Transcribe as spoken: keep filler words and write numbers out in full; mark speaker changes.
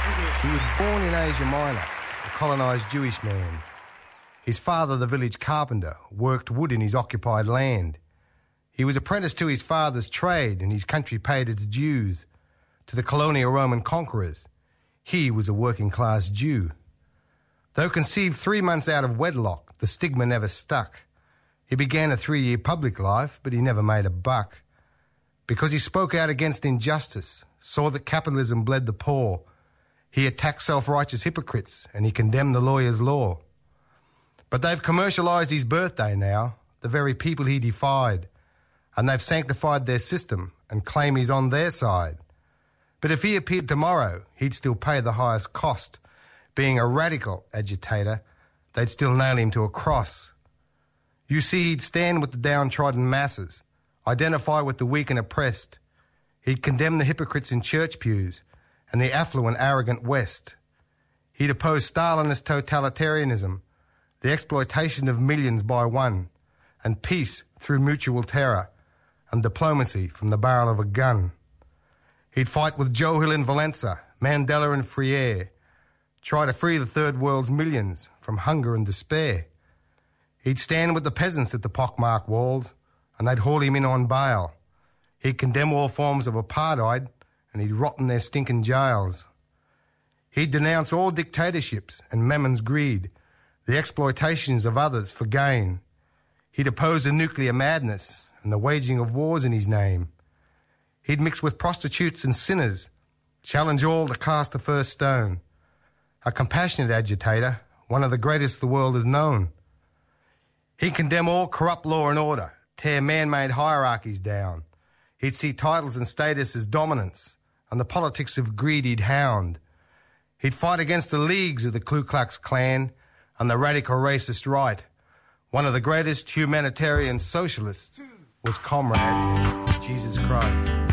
Speaker 1: He was born in Asia Minor, a colonised Jewish man. His father, the village carpenter, worked wood in his occupied land. He was apprenticed to his father's trade, and his country paid its dues to the colonial Roman conquerors. He was a working-class Jew. Though conceived three months out of wedlock, the stigma never stuck. He began a three-year public life, but he never made a buck. Because he spoke out against injustice, saw that capitalism bled the poor, he attacked self-righteous hypocrites, and he condemned the lawyer's law. But they've commercialised his birthday now, the very people he defied, and they've sanctified their system and claim he's on their side. But if he appeared tomorrow, he'd still pay the highest cost. Being a radical agitator, they'd still nail him to a cross. You see, he'd stand with the downtrodden masses, identify with the weak and oppressed. He'd condemn the hypocrites in church pews and the affluent, arrogant West. He'd oppose Stalinist totalitarianism, the exploitation of millions by one, and peace through mutual terror, and diplomacy from the barrel of a gun. He'd fight with Joe Hill in Valenza, Mandela and Freire, try to free the third world's millions from hunger and despair. He'd stand with the peasants at the pockmarked walls, and they'd haul him in on bail. He'd condemn all forms of apartheid, and he'd rot in their stinking jails. He'd denounce all dictatorships and Mammon's greed, the exploitations of others for gain. He'd oppose the nuclear madness and the waging of wars in his name. He'd mix with prostitutes and sinners, challenge all to cast the first stone. A compassionate agitator, one of the greatest the world has known. He'd condemn all corrupt law and order, tear man-made hierarchies down. He'd see titles and status as dominance, and the politics of greed he'd hound. He'd fight against the leagues of the Ku Klux Klan and the radical racist right. One of the greatest humanitarian socialists was Comrade Jesus Christ.